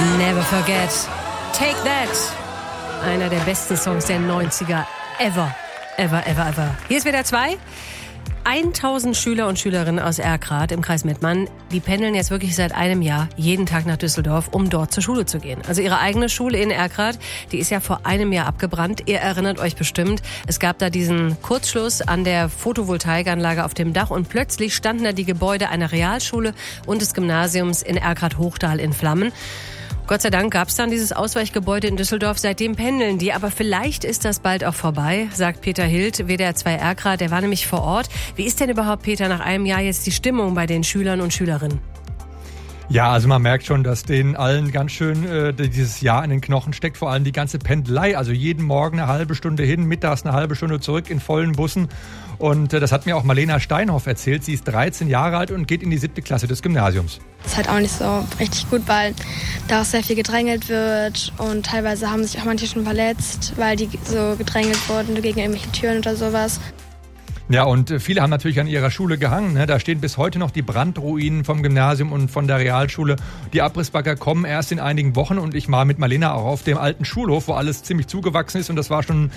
Never Forget. Take That. Einer der besten Songs der 90er ever. Ever, ever, ever. Hier ist WDR 2. 1000 Schüler und Schülerinnen aus Erkrath im Kreis Mettmann, die pendeln jetzt wirklich seit einem Jahr jeden Tag nach Düsseldorf, um dort zur Schule zu gehen. Also ihre eigene Schule in Erkrath, die ist ja vor einem Jahr abgebrannt. Ihr erinnert euch bestimmt, es gab da diesen Kurzschluss an der Photovoltaikanlage auf dem Dach und plötzlich standen da die Gebäude einer Realschule und des Gymnasiums in Erkrath-Hochdal in Flammen. Gott sei Dank gab es dann dieses Ausweichgebäude in Düsseldorf, seitdem pendeln die. Aber vielleicht ist das bald auch vorbei, sagt Peter Hild, WDR 2 Erkrath. Der war nämlich vor Ort. Wie ist denn überhaupt, Peter, nach einem Jahr jetzt die Stimmung bei den Schülern und Schülerinnen? Ja, also man merkt schon, dass denen allen ganz schön dieses Jahr in den Knochen steckt. Vor allem die ganze Pendelei, also jeden Morgen eine halbe Stunde hin, mittags eine halbe Stunde zurück in vollen Bussen. Und das hat mir auch Marlena Steinhoff erzählt. Sie ist 13 Jahre alt und geht in die 7. Klasse des Gymnasiums. Das ist halt auch nicht so richtig gut, weil da auch sehr viel gedrängelt wird und teilweise haben sich auch manche schon verletzt, weil die so gedrängelt wurden gegen irgendwelche Türen oder sowas. Ja, und viele haben natürlich an ihrer Schule gehangen. Ne? Da stehen bis heute noch die Brandruinen vom Gymnasium und von der Realschule. Die Abrissbagger kommen erst in einigen Wochen und ich war mit Marlena auch auf dem alten Schulhof, wo alles ziemlich zugewachsen ist und das war schon